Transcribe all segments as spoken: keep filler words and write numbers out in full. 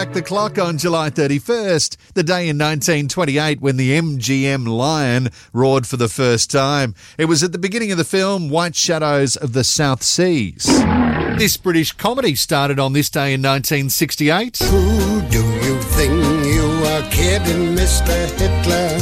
Back the clock on July thirty-first, the day in nineteen twenty-eight when the M G M Lion roared for the first time. It was at the beginning of the film White Shadows of the South Seas. This British comedy started on this day in nineteen sixty-eight. Who do you think you are kidding, Mister Hitler,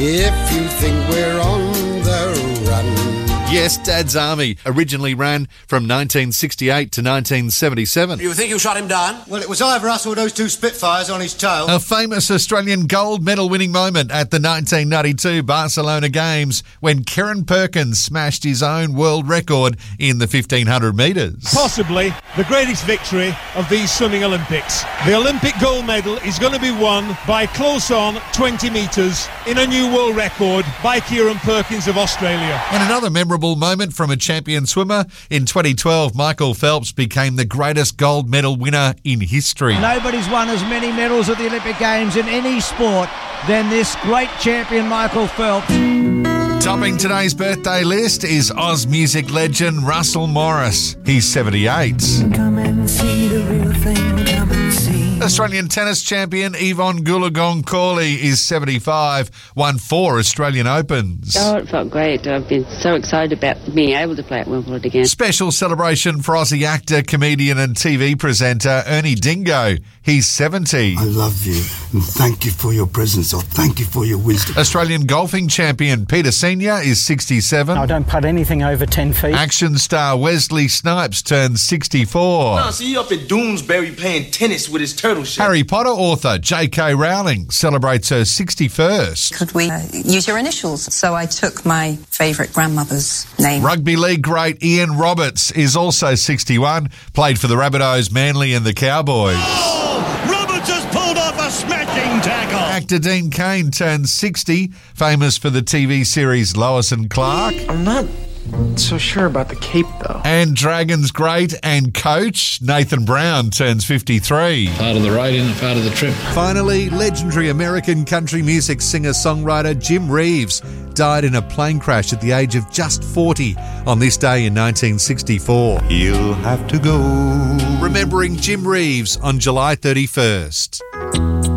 if you think we're on the run? Yes, Dad's Army originally ran from nineteen sixty-eight to nineteen seventy-seven. You think you shot him down? Well, it was either us or those two Spitfires on his tail. A famous Australian gold medal winning moment at the nineteen ninety-two Barcelona Games when Kieran Perkins smashed his own world record in the fifteen hundred metres. Possibly the greatest victory of these swimming Olympics. The Olympic gold medal is going to be won by close on twenty metres in a new world record by Kieran Perkins of Australia. And another memorable moment from a champion swimmer. In twenty twelve, Michael Phelps became the greatest gold medal winner in history. Nobody's won as many medals at the Olympic Games in any sport than this great champion Michael Phelps. Topping today's birthday list is Oz music legend Russell Morris. He's seventy-eight. Come and see the real thing, come and see. Australian tennis champion Yvonne Goolagong-Cawley is seventy-five, won four Australian Opens. Oh, it felt great. I've been so excited about being able to play at Wimbledon again. Special celebration for Aussie actor, comedian and T V presenter Ernie Dingo. He's seventy. I love you and thank you for your presence. Oh, thank you for your wisdom. Australian golfing champion Peter Senior is sixty-seven. I don't putt anything over ten feet. Action star Wesley Snipes turns sixty-four. No, see you up at Doonesbury playing tennis with his turtle shell. Harry Potter author J K Rowling celebrates her sixty-first. Could we uh, use your initials? So I took my favourite grandmother's name. Rugby league great Ian Roberts is also sixty-one, played for the Rabbitohs, Manly and the Cowboys. Oh, Roberts has pulled off a smacking tackle. Actor Dean Cain turns sixty, famous for the T V series Lois and Clark. I'm not so sure about the cape, though. And Dragons great and coach Nathan Brown turns fifty-three. Part of the ride-in and part of the trip. Finally, legendary American country music singer-songwriter Jim Reeves died in a plane crash at the age of just forty on this day in nineteen sixty-four. You'll have to go. Remembering Jim Reeves on July thirty-first.